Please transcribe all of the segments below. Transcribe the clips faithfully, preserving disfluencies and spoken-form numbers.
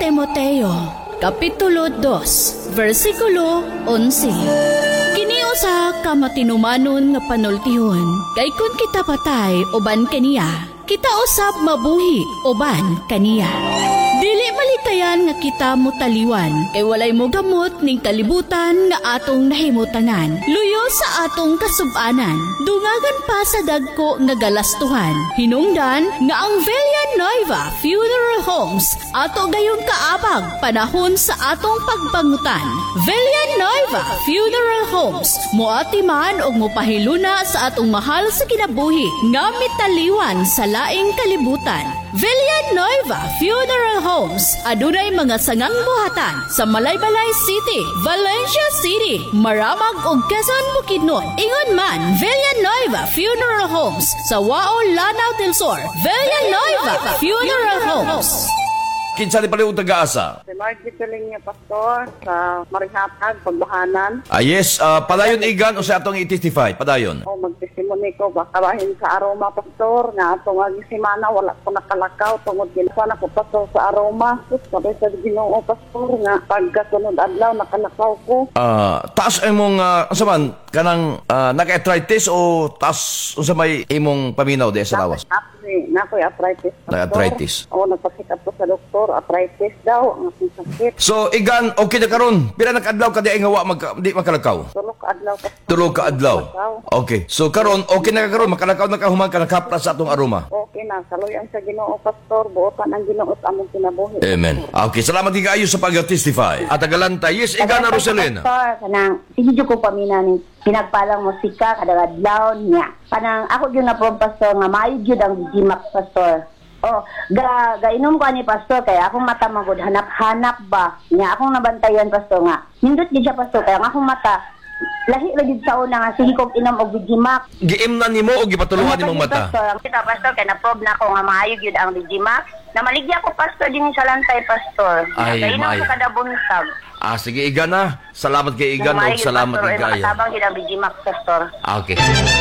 Timoteo, Kapitulo two, versikulo eleven. Kini usa ka matinumanon nga panultihon, kay kun kita patay uban kaniya, kita usab mabuhi uban kaniya. Dili malikayan nga kita mutaliwan, kay walay mo gamot ning kalibutan nga atong nahimutanan. Luyo sa atong kasub-anan, dungagan pa sa dagko nga galastuhan. Hinungdan nga ang Villanueva Funeral Homes ato gayong kaabag panahon sa atong pagpangutan. Villanueva Funeral Homes moati man og mopahiluna sa atong mahal sa kinabuhi nga mitaliwan sa laing kalibutan. Villanueva Funeral Homes adunay mga sangang buhatan sa Malaybalay City, Valencia City, Maramag ug Quezon, Bukidnon. Ingon man Villanueva Funeral Homes sa Wao, Lanao del Sur. Villanueva Funeral Homes. Kinsa ni pala taga-asa? Si Margie niya, Pastor, sa Marihatag, Pagbahanan. Ah, yes. Uh, padayon igan o sa atong i-testify? Padayon. O, mag-testimony ko. Baka bahin sa aroma, Pastor. Nga atong agisimana, wala ko nakalakaw. Tungod ginawa na ko, Pastor, sa aroma. Sus, sabi sa Ginoo, Pastor, nga pagkasunod adlaw, nakalakaw ko. Ah, uh, taas imong, uh, asa man, kanang uh, naka-arthritis o taas sa may imong paminaw de sa lawas? Nakoy arthritis. Naka-arthritis. O, nagpasikap ko sa doktor. Arthritis daw, ang aking sakit. So, igan, okay na karon. Pila nag-adlaw ka di ay ngawa, mag, di makalakaw? Tulog ka adlaw. Tulog ka adlaw. Okay. So, karon, okay na karon. Makalakaw na kahumang ka nakapra sa atong aroma. Okay na. Saluyan sa Ginoo, Pastor. Buotan ang Ginoo at among kinabuhi. Amen. Okay. Salamat di kayo sa pag-testify. At agalanta. Yes, igan na Rosalina. Pastor, kanang, sige ko pamina ni pinagpalang musika, kadang adlaw niya. Kanang, ako yun na po, Pastor, nga maayo yun ang G-Max, Pastor. Oh, ga gainom ko ani Pastor kay akong mata magud hanap-hanap ba. Nya akong nabantayan Pastor nga. Nindot gid siya Pastor kay ang akong mata lahi ra gid sa una nga sige kog inom og Digimax. Giimnan nimo og gipatuluan nimong mata. Pastor, kita Pastor kay na-probe na ko nga maayo gyud ang Digimax. Namaligya ko Pastor din sa lantay Pastor. Gainom ko kada buntag. Ah, sige igan na. Salamat kay igan og salamat kay Gaya. Tabang gid ang Digimax Pastor. Okay.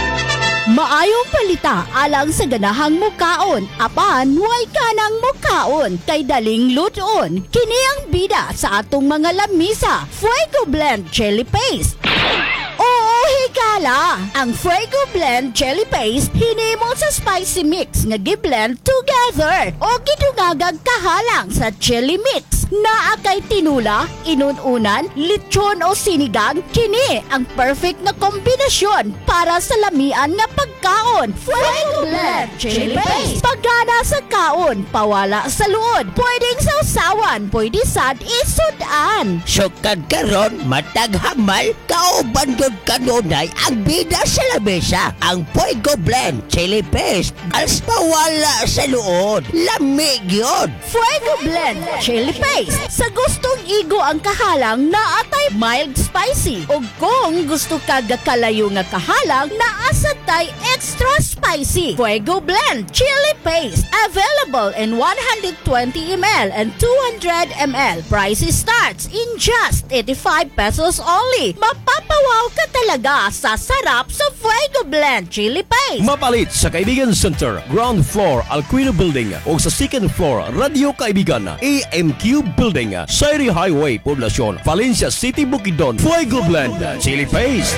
Maayong palita alang sa ganahang mukaon, apan way kanang mukaon kay daling luton. Kini ang bida sa atong mga lamisa, Fuego Blend Chili Paste. Oo, higala! Ang Fuego Blend Chili Paste hinimo sa spicy mix nga gi-blend together o gidungagag kahalang sa chili mix. Naa kay tinula, inununan, lechon o sinigang, kini ang perfect na kombinasyon para sa lamian nga pagkaon. Fuego Blend Chili Paste. Pagana sa kaon, pawala sa luod. Pwedeng sausawan, pwede sad isudan. Sukad karon matag hamal kauban gud kanunay ang bida sa lamesa. Ang Fuego Blend Chili Paste als pawala sa luod. Lami gyud. Fuego Blend Chili Paste. Sa gustong igo ang kahalang na atay mild spicy. O kung gusto ka gakalayo nga kahalang na asatay extra spicy. Fuego Blend Chili Paste. Available in one hundred twenty milliliters and two hundred milliliters. Price starts in just eighty-five pesos only. Mapapawaw ka talaga sa sarap sa Fuego Blend Chili Paste. Mapalit sa Kaibigan Center, ground floor, Alquino Building o sa second floor, Radio Kaibigan, A M Q Building, Sairi Highway, Poblacion, Valencia City, Bukidnon. Fuego Blend Chili Paste.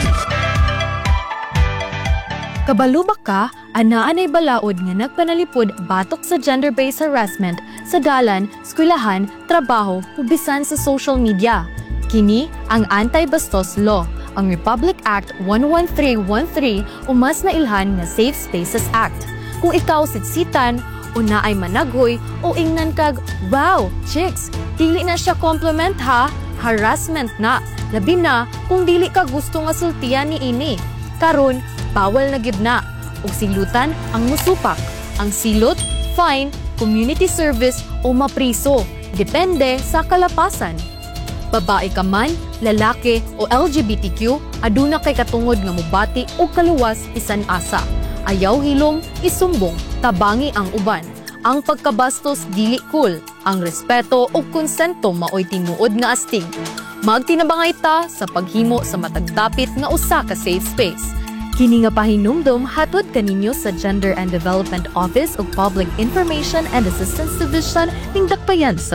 Kabalubak ka, anaan ay balaod nga nagpanalipod batok sa gender-based harassment sa dalan, eskwelahan, trabaho, ug bisan sa social media. Kini ang Anti-Bastos Law, ang Republic Act one one three one three o mas nailhan nga Safe Spaces Act. Kung ikaw sitsitan, o na ay managhoy o ingnan kag, wow, chicks, dili na siya compliment ha, harassment na. Labi na kung dili ka gusto nga sultian ni ini. Karon, bawal na gid na. Ug silutan ang musupak. Ang silot, fine, community service o mapriso. Depende sa kalapasan. Babae ka man, lalaki o L G B T Q, aduna kay katungod nga mubati o kaluwas bisan asa. Ayaw hilom, isumbong, tabangi ang uban. Ang pagkabastos dili cool. Ang respeto o konsento maoy tinuod nga astig. Magtinabangay ta sa paghimo sa matagdapit nga usa ka safe space. Kini nga pahinumdum hatod kaninyo sa Gender and Development Office ug Public Information and Assistance Division ning dakpayan sa